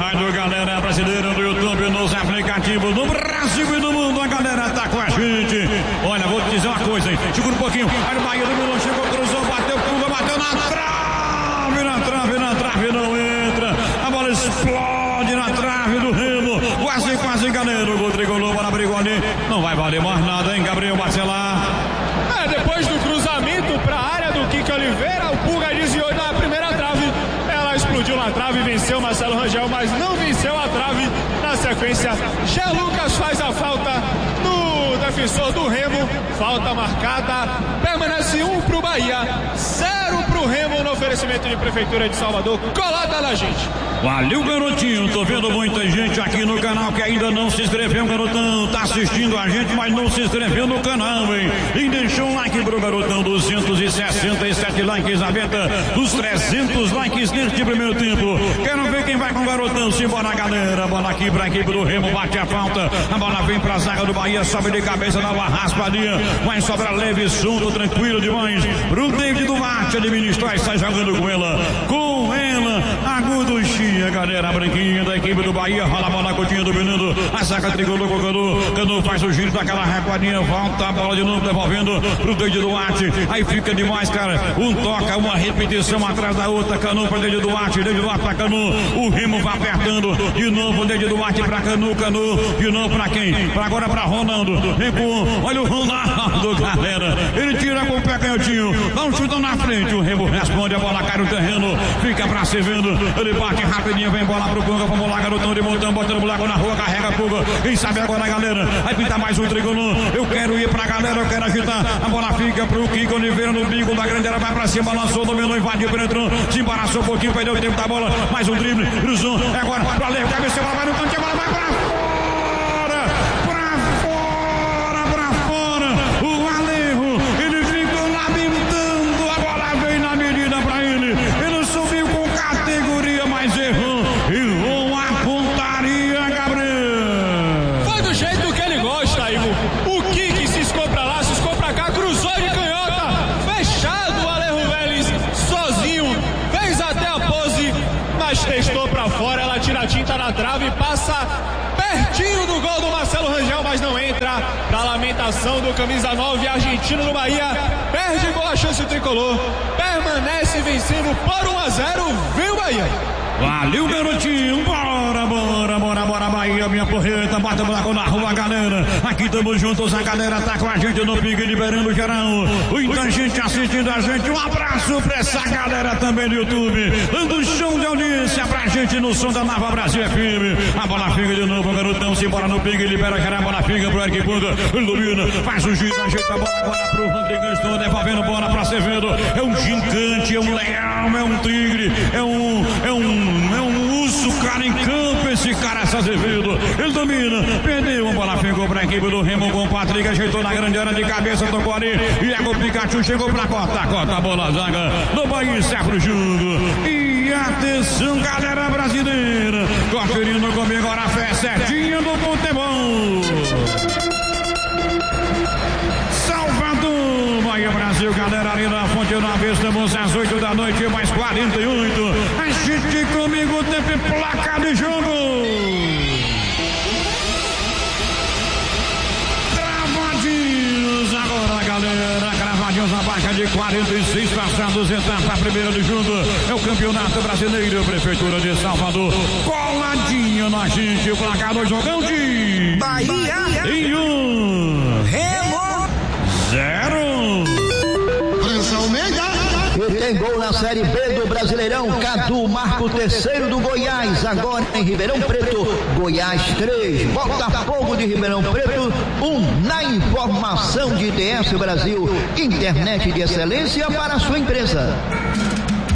rádio, galera brasileira do YouTube, nos aplicativos do Brasil e do mundo. A galera tá com a gente. Olha, vou te dizer uma coisa, hein? Segura um pouquinho. Aí o Bahia dominou, chegou, cruzou, bateu, Puga, bateu na trave, não entra. A bola explode na trave do Remo. Quase, galera. O gol tricolor, bola brigou ali. Não vai valer mais nada, hein, Gabriel Bacelar? Depois do cruzamento para a área do Kiko Oliveira, o Puga desviou na primeira trave. Ela explodiu na trave, venceu Marcelo Rangel, mas não venceu a trave. Na sequência, Jean Lucas faz a falta no defensor do Remo. Falta marcada, permanece 1 pro Bahia, 0 pro Remo no oferecimento de Prefeitura de Salvador. Colada na gente. Valeu, garotinho. Tô vendo muita gente aqui no canal que ainda não se inscreveu, garotão. Tá assistindo a gente, mas não se inscreveu no canal, hein? E deixou um like pro garotão. 267 likes à venda dos 300 likes neste primeiro tempo. Quero ver quem vai com o garotão. Simbora, galera. Bola aqui pra equipe do Remo. Bate a falta. A bola vem pra zaga do Bahia. Sobe de cabeça, dá uma raspadinha. Vai sobrar leve, solto, tranquilo demais. Pro David Duarte administrar e sai jogando com ela. Agudo Chia, galera, branquinha da equipe do Bahia. Rola a bola, Coutinho dominando. A zaga tricolor com o Canu. Canu faz o giro daquela recuadinha. Volta a bola de novo, devolvendo pro David Duarte. Aí fica demais, cara. Um toca, uma repetição atrás da outra. Canu pra David Duarte. David Duarte pra Canu. O Remo vai apertando. De novo, David Duarte pra Canu. Canu. De novo pra quem? Pra agora pra Ronaldo. Recuo. Olha o Ronaldo, galera. Ele tira com o pé canhotinho. Dá um chutão na frente. O Remo responde. A bola cai no terreno. Fica pra se vendo. Ele bate rapidinho. Vem bola pro Puga. Vamos lá, garotão de montão. Botando o buraco na rua. Carrega Puga. Quem sabe agora, galera. Vai pintar mais um tricolor. Eu quero ir pra galera. Eu quero agitar. A bola fica pro Kiko Oliveira no bico da grande área. Vai pra cima. Lançou, dominou, invadiu, penetrou. Se embaraçou um pouquinho. Perdeu o tempo da bola. Mais um drible. Cruzou. É agora pra Alejo. Cabeceou. A bola vai no canto. A bola vai pra fora. O Alejo. Ele ficou lamentando. A bola veio na medida pra ele. Ele subiu com categoria, mas errou. Errou a pontaria, Gabriel. Foi do jeito que ele gosta, Ivo. O Kiki ciscou pra lá, ciscou pra cá, cruzou de canhota. Fechado o Alejo Vélez, sozinho. Fez até a pose, mas testou pra fora. Ela tira a tinta na trave e passa pertinho do gol do Marcelo Rangel, mas não entra. Pra lamentação do camisa 9 argentino do Bahia. Perde gol a chance tricolor. Permanece vencendo por 1-0. Viu, Bahia? Valeu, garotinho. Bora, Bahia, minha porreta. Bota o buraco na rua, galera. Aqui tamo juntos, a galera tá com a gente no Ping, liberando geral. Muita gente assistindo a gente. Um abraço pra essa galera também no YouTube. Dando show de audiência pra gente no som da Nova Brasil FM. A bola fica de novo, garotão. Se embora no Ping, libera geral. A bola fica pro Eric Puga. Ele domina, faz o giro, ajeita a bola agora pro Rodrigo. Estou devolvendo bola pra Acevedo. É um gigante, é um leão, é um tigre, é um urso, cara, em campo. Esse cara é Acevedo. Ele domina, perdeu. A bola ficou pra equipe do Remo com o Patrick. Ajeitou na grande área de cabeça, tocou ali. E o Pikachu chegou pra corta a bola, zaga do Bahia, Sérgio Júnior. E atenção, galera brasileira. Conferindo comigo agora a fé certinha do futebol. Salvador, Bahia, Brasil, galera, ali na Fonte Nova. Estamos às 8 da noite, mais 48. Assiste comigo, tempo e placa de jogo. Travadinhos agora, galera. Cravadinhos na baixa de 46 passados, etapa primeira do jogo. É o Campeonato Brasileiro, Prefeitura de Salvador. Coladinho na gente, o placar do jogão de Bahia e 1 Remo 0. E tem gol na Série B do Brasileirão. Cadu marca o terceiro do Goiás. Agora em Ribeirão Preto. Goiás 3, Botafogo de Ribeirão Preto 1. Na informação de ITS Brasil, internet de excelência para a sua empresa.